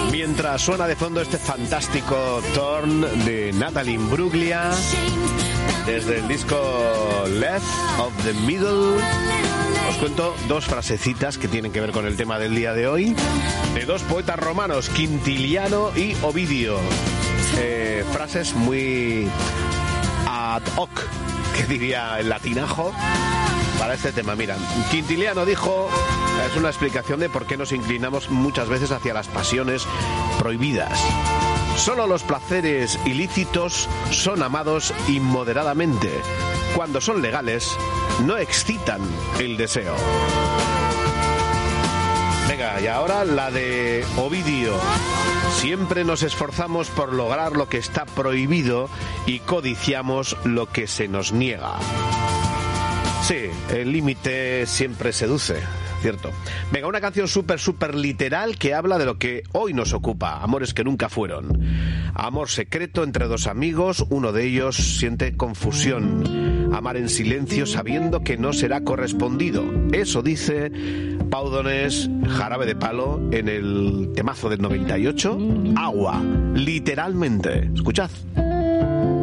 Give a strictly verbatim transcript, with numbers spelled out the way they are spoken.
Mientras suena de fondo este fantástico Torn de Natalie Imbruglia desde el disco Left of the Middle, os cuento dos frasecitas que tienen que ver con el tema del día de hoy, de dos poetas romanos, Quintiliano y Ovidio. Eh, frases muy ad hoc, que diría el latinajo, para este tema. Mira, Quintiliano dijo, es una explicación de por qué nos inclinamos muchas veces hacia las pasiones prohibidas. Solo los placeres ilícitos son amados inmoderadamente. Cuando son legales, no excitan el deseo. Venga, y ahora la de Ovidio. Siempre nos esforzamos por lograr lo que está prohibido y codiciamos lo que se nos niega. Sí, el límite siempre seduce, cierto. Venga, una canción súper, súper literal que habla de lo que hoy nos ocupa, amores que nunca fueron. Amor secreto entre dos amigos, uno de ellos siente confusión. Amar en silencio sabiendo que no será correspondido. Eso dice Pau Donés, Jarabe de Palo, en el temazo del noventa y ocho, Agua, literalmente. Escuchad.